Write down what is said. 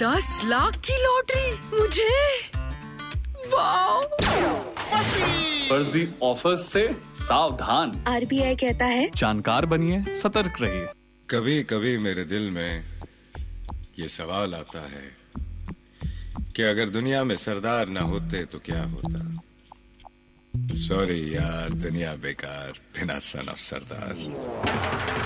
10 लाख की लॉटरी मुझे, वाह! फर्जी ऑफर्स से सावधान। RBI कहता है जानकार बनिए, सतर्क रहिए। कभी कभी मेरे दिल में ये सवाल आता है कि अगर दुनिया में सरदार ना होते तो क्या होता। सॉरी यार, दुनिया बेकार बिना सन ऑफ सरदार।